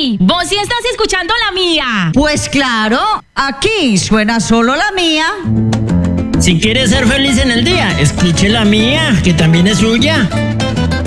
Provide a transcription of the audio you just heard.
Mari, vos sí estás escuchando la mía. Pues claro, aquí suena solo la mía. Si quiere ser feliz en el día, escuche la mía, que también es suya.